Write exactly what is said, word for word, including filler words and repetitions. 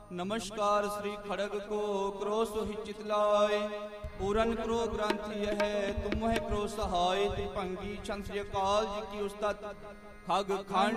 नमस्कार श्री खड़ग को क्रो सोहि चितलाय, पूरन क्रो ग्रंथि यह तुम है क्रो सहाय। त्रिभंगी छंद श्री अकाल जी की उस्तत खग खंड